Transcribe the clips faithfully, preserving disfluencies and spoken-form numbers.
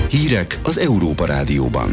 Hírek az Európa Rádióban.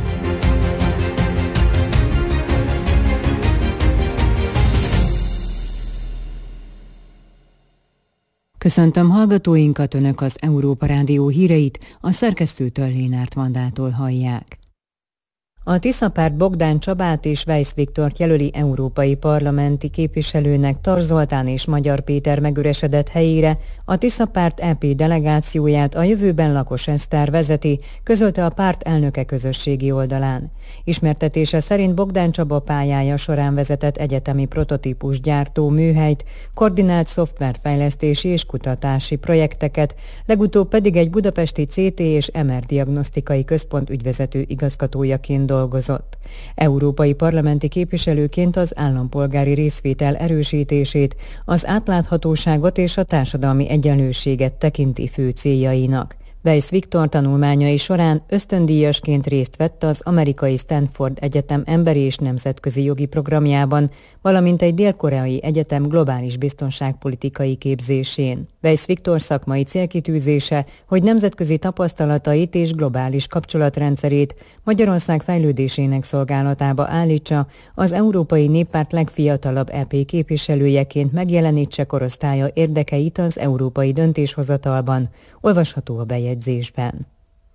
Köszöntöm hallgatóinkat, Önök az Európa Rádió híreit, a szerkesztőtől Lénárt Vandától hallják. A Tisza-párt Bogdán Csabát és Weisz Viktort jelöli európai parlamenti képviselőnek, Tar Zoltán és Magyar Péter megüresedett helyére. A Tisza-párt é pé delegációját a jövőben Lakos Eszter vezeti, közölte a párt elnöke közösségi oldalán. Ismertetése szerint Bogdán Csaba pályája során vezetett egyetemi prototípus gyártó műhelyt, koordinált szoftverfejlesztési és kutatási projekteket, legutóbb pedig egy budapesti cé té és em er diagnosztikai központ ügyvezető igazgatójaként dolgozott. Európai parlamenti képviselőként az állampolgári részvétel erősítését, az átláthatóságot és a társadalmi egyenlőséget tekinti fő céljainak. Weisz Viktor tanulmányai során ösztöndíjasként részt vett az amerikai Stanford Egyetem emberi és nemzetközi jogi programjában, valamint egy dél-koreai egyetem globális biztonságpolitikai képzésén. Weisz Viktor szakmai célkitűzése, hogy nemzetközi tapasztalatait és globális kapcsolatrendszerét Magyarország fejlődésének szolgálatába állítsa, az Európai Néppárt legfiatalabb é pé képviselőjeként megjelenítse korosztálya érdekeit az európai döntéshozatalban, olvasható a bejegyzésben.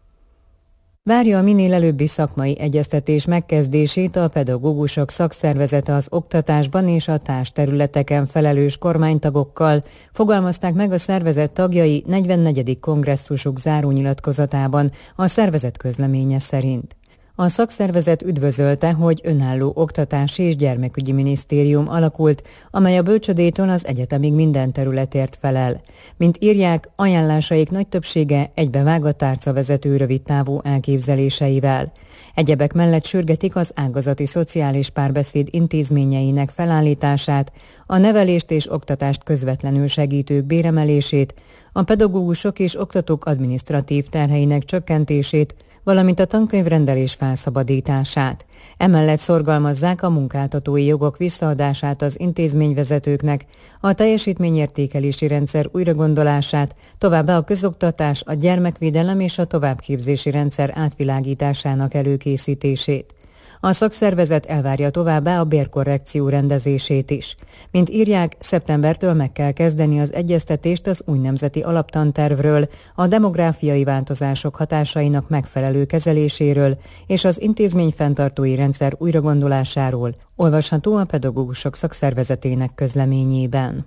Várja a minél előbbi szakmai egyeztetés megkezdését a pedagógusok szakszervezete az oktatásban és a társterületeken felelős kormánytagokkal, fogalmazták meg a szervezet tagjai negyvennegyedik kongresszusuk zárónyilatkozatában a szervezet közleménye szerint. A szakszervezet üdvözölte, hogy önálló oktatási és gyermekügyi minisztérium alakult, amely a bölcsödétől az egyetemig minden területért felel. Mint írják, ajánlásaik nagy többsége egybevág a tárcavezető rövidtávú elképzeléseivel. Egyebek mellett sürgetik az ágazati szociális párbeszéd intézményeinek felállítását, a nevelést és oktatást közvetlenül segítők béremelését, a pedagógusok és oktatók adminisztratív terheinek csökkentését, valamint a tankönyvrendelés felszabadítását. Emellett szorgalmazzák a munkáltatói jogok visszaadását az intézményvezetőknek, a teljesítményértékelési rendszer újragondolását, továbbá a közoktatás, a gyermekvédelem és a továbbképzési rendszer átvilágításának előkészítését. A szakszervezet elvárja továbbá a bérkorrekció rendezését is. Mint írják, szeptembertől meg kell kezdeni az egyeztetést az új nemzeti alaptantervről, a demográfiai változások hatásainak megfelelő kezeléséről és az intézményfenntartói rendszer újragondolásáról, olvasható a pedagógusok szakszervezetének közleményében.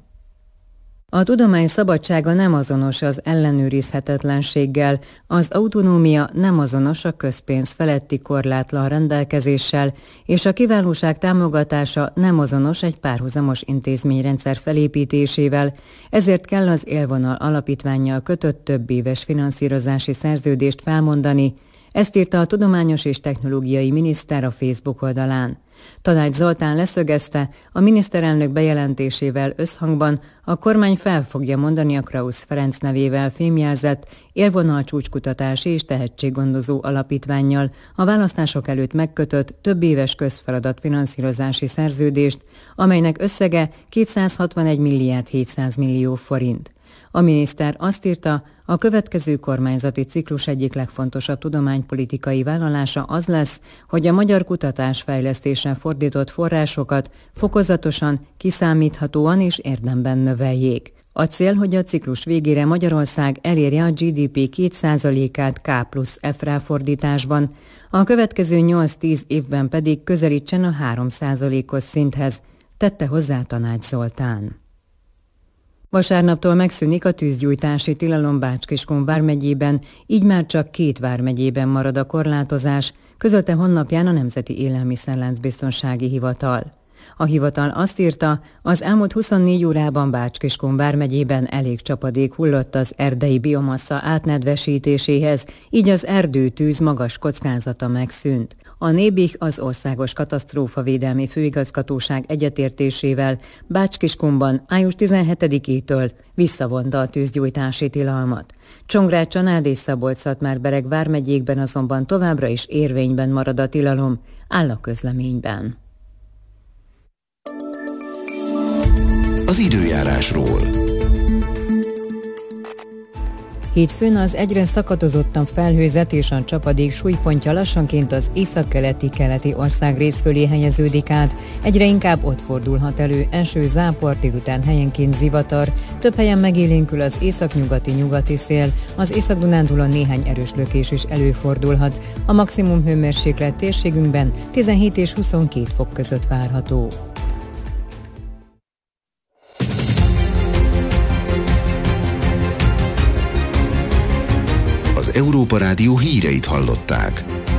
A tudomány szabadsága nem azonos az ellenőrizhetetlenséggel, az autonómia nem azonos a közpénz feletti korlátlan rendelkezéssel, és a kiválóság támogatása nem azonos egy párhuzamos intézményrendszer felépítésével, ezért kell az Élvonal alapítvénnyal kötött több éves finanszírozási szerződést felmondani, ezt írta a tudományos és technológiai miniszter a Facebook oldalán. Tanács Zoltán leszögezte, a miniszterelnök bejelentésével összhangban a kormány fel fogja mondani a Krausz Ferenc nevével fémjelzett Élvonal csúcskutatási és tehetséggondozó alapítvánnyal a választások előtt megkötött több éves közfeladat finanszírozási szerződést, amelynek összege kétszázhatvanegy milliárd hétszáz millió forint. A miniszter azt írta, a következő kormányzati ciklus egyik legfontosabb tudománypolitikai vállalása az lesz, hogy a magyar kutatásfejlesztésre fordított forrásokat fokozatosan, kiszámíthatóan és érdemben növeljék. A cél, hogy a ciklus végére Magyarország elérje a gé dé pé két százalékát K plusz F ráfordításban, a következő nyolc-tíz évben pedig közelítsen a három százalékos szinthez, tette hozzá Tanács Zoltán. Vasárnaptól megszűnik a tűzgyújtási tilalom Bács-Kiskun vármegyében, így már csak két vármegyében marad a korlátozás, közölte honlapján a Nemzeti Élelmiszerláncbiztonsági Hivatal. A hivatal azt írta, az elmúlt huszonnégy órában Bács-Kiskun vármegyében elég csapadék hullott az erdei biomassa átnedvesítéséhez, így az erdőtűz magas kockázata megszűnt. A Nébih, az Országos Katasztrófavédelmi Főigazgatóság egyetértésével Bács-Kiskunban május tizenhetedikétől visszavonta a tűzgyújtási tilalmat. Csongrád, Csanád és Szabolcs-Szatmár-Bereg vármegyékben azonban továbbra is érvényben marad a tilalom, áll a közleményben. Az időjárásról. Hétfőn az egyre szakatozottabb felhőzet és a csapadék súlypontja lassanként az északkeleti-keleti országrész fölé helyeződik át, egyre inkább ott fordulhat elő eső, zápor, délután helyenként zivatar, több helyen megélénkül az északnyugati nyugati szél, az Észak-Dunántúlon néhány erős lökés is előfordulhat. A maximum hőmérséklet térségünkben tizenhét és huszonkét fok között várható. Az Európa Rádió híreit hallották.